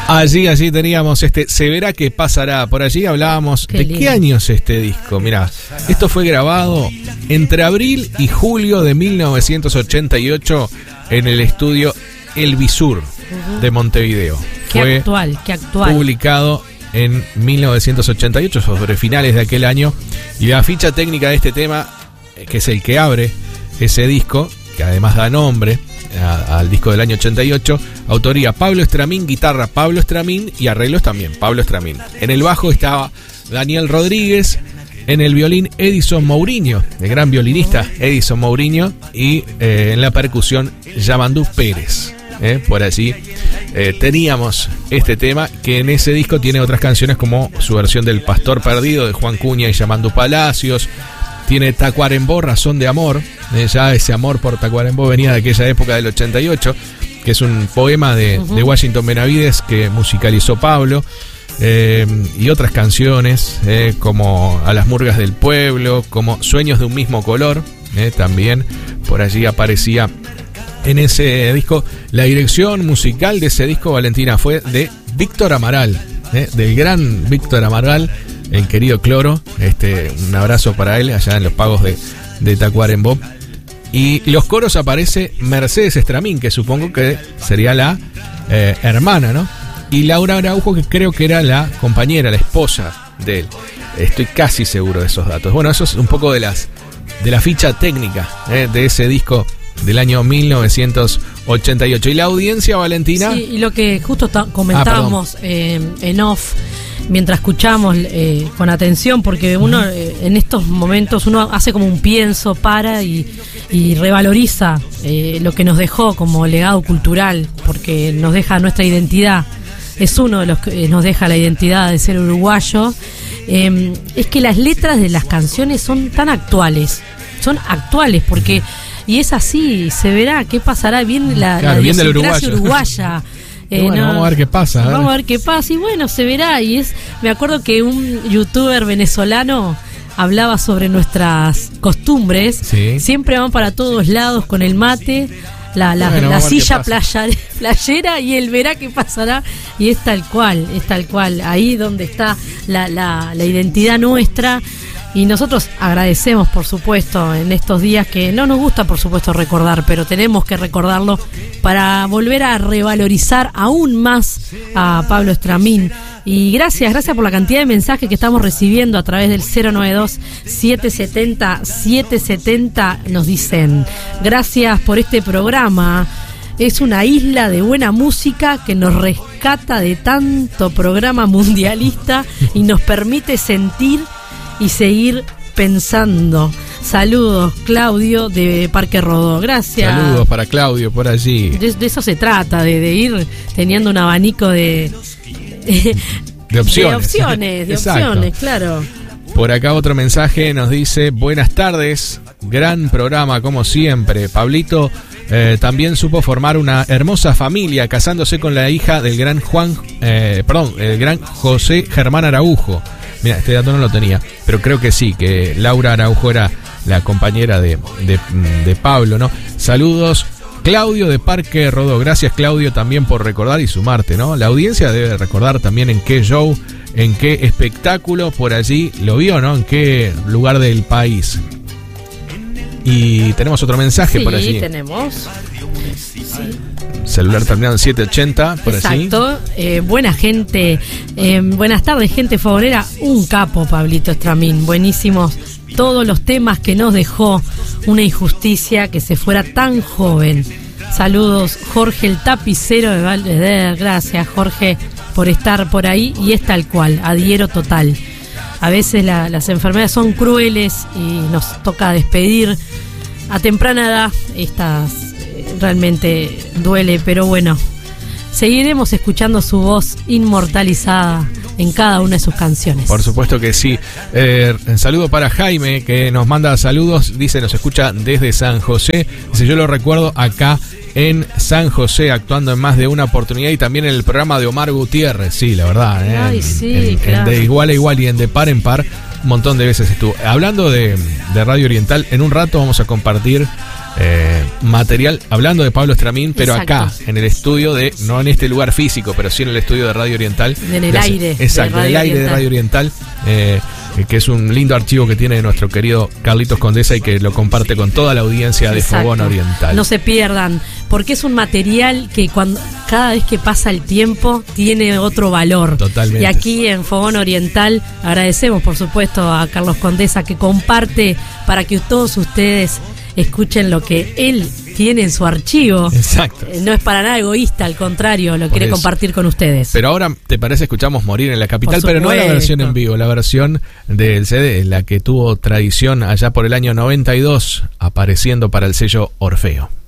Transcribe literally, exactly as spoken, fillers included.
Allí, allí teníamos este Se verá qué pasará. Por allí hablábamos qué de lindo. ¿Qué año es este disco? Mirá, esto fue grabado entre abril y julio de mil novecientos ochenta y ocho en el estudio El Visur uh-huh. de Montevideo. Qué fue actual, qué actual. Publicado en mil novecientos ochenta y ocho, sobre finales de aquel año. Y la ficha técnica de este tema, que es el que abre ese disco, que además da nombre a, al disco del año ochenta y ocho, autoría Pablo Estramín, guitarra Pablo Estramín y arreglos también Pablo Estramín. En el bajo estaba Daniel Rodríguez, en el violín Edison Mourinho, el gran violinista Edison Mourinho, y eh, en la percusión Yamandú Pérez. Eh, por allí eh, teníamos este tema, que en ese disco tiene otras canciones como su versión del Pastor Perdido de Juan Cuña y Yamandú Palacios. Tiene Tacuarembó, Razón de Amor. Eh, ya ese amor por Tacuarembó venía de aquella época del ochenta y ocho, que es un poema de, uh-huh. de Washington Benavides que musicalizó Pablo. Eh, y otras canciones eh, como A las Murgas del Pueblo, como Sueños de un Mismo Color. Eh, también por allí aparecía en ese disco. La dirección musical de ese disco, Valentina, fue de Víctor Amaral, eh, del gran Víctor Amaral, el querido Cloro. Este, un abrazo para él allá en los pagos de, de Tacuarembó. Y los coros aparece Mercedes Estramín, que supongo que sería la eh, hermana, ¿no? Y Laura Araujo, que creo que era la compañera, la esposa de él. Estoy casi seguro de esos datos. Bueno, eso es un poco de las de la ficha técnica eh, de ese disco del año mil novecientos ochenta y ocho. Y la audiencia, Valentina. Sí, y lo que justo ta- comentábamos ah, eh, en off, mientras escuchamos eh, con atención, porque uno eh, en estos momentos uno hace como un pienso, para y, y revaloriza eh, lo que nos dejó como legado cultural, porque nos deja nuestra identidad. Es uno de los que nos deja la identidad de ser uruguayo. Eh, es que las letras de las canciones son tan actuales, son actuales porque, y es así, se verá qué pasará, bien la, claro, la bien idiosincrasia uruguaya. Eh, bueno, no, vamos a ver qué pasa. Vamos a ver qué pasa y bueno, se verá. Y es, me acuerdo que un youtuber venezolano hablaba sobre nuestras costumbres. Sí. Siempre van para todos lados con el mate, la, la, bueno, la silla playera, playera y él verá qué pasará. Y es tal cual, es tal cual. Ahí donde está la, la, la identidad nuestra. Y nosotros agradecemos, por supuesto, en estos días que no nos gusta, por supuesto, recordar, pero tenemos que recordarlo para volver a revalorizar aún más a Pablo Estramín. Y gracias, gracias por la cantidad de mensajes que estamos recibiendo a través del cero nueve dos, siete siete cero, siete siete cero. Nos dicen, gracias por este programa. Es una isla de buena música que nos rescata de tanto programa mundialista y nos permite sentir y seguir pensando. Saludos, Claudio de Parque Rodó. Gracias. Saludos para Claudio por allí. De, de eso se trata, de, de ir teniendo un abanico de de, de opciones. De opciones, de opciones, claro. Por acá otro mensaje nos dice: buenas tardes, gran programa como siempre. Pablito eh, también supo formar una hermosa familia casándose con la hija del gran Juan, eh, perdón, el gran José Germán Araujo. Mira, este dato no lo tenía, pero creo que sí, que Laura Araujo era la compañera de, de, de Pablo, ¿no? Saludos, Claudio de Parque Rodó. Gracias, Claudio, también por recordar y sumarte, ¿no? La audiencia debe recordar también en qué show, en qué espectáculo por allí lo vio, ¿no? En qué lugar del país. Y tenemos otro mensaje sí, por allí. Sí, tenemos. Sí. Celular terminado en siete ochenta, por allí. Exacto. Eh, buena gente. Eh, buenas tardes, gente favorera. Un capo, Pablito Estramín. Buenísimos todos los temas que nos dejó. Una injusticia que se fuera tan joven. Saludos, Jorge el Tapicero de Valverde. Gracias, Jorge, por estar por ahí. Y es tal cual, adhiero total. A veces la, las enfermedades son crueles y nos toca despedir a temprana edad. Estas eh, realmente duele, pero bueno, seguiremos escuchando su voz inmortalizada en cada una de sus canciones. Por supuesto que sí. Eh, saludo para Jaime, que nos manda saludos. Dice, nos escucha desde San José. Dice, yo lo recuerdo acá en San José, actuando en más de una oportunidad y también en el programa de Omar Gutiérrez. Sí, la verdad. ¿eh? Ay, en, sí, en, claro. En de igual a igual y en de par en par, un montón de veces estuvo. Hablando de, de Radio Oriental, en un rato vamos a compartir eh, material, hablando de Pablo Estramín, pero Exacto. acá, en el estudio de, no en este lugar físico, pero sí en el estudio de Radio Oriental. En el aire. Exacto, en el aire de Radio Oriental, eh, que es un lindo archivo que tiene nuestro querido Carlitos Condesa y que lo comparte con toda la audiencia de Exacto. Fogón Oriental. No se pierdan, porque es un material que cuando cada vez que pasa el tiempo tiene otro valor. Totalmente. Y aquí en Fogón Oriental agradecemos, por supuesto, a Carlos Condesa que comparte para que todos ustedes escuchen lo que él tiene en su archivo. Exacto. No es para nada egoísta, al contrario, lo Por quiere eso. compartir con ustedes. Pero ahora, ¿te parece? Escuchamos Morir en la Capital, pero no la versión en vivo, la versión del C D, la que tuvo tradición allá por el año noventa y dos, apareciendo para el sello Orfeo.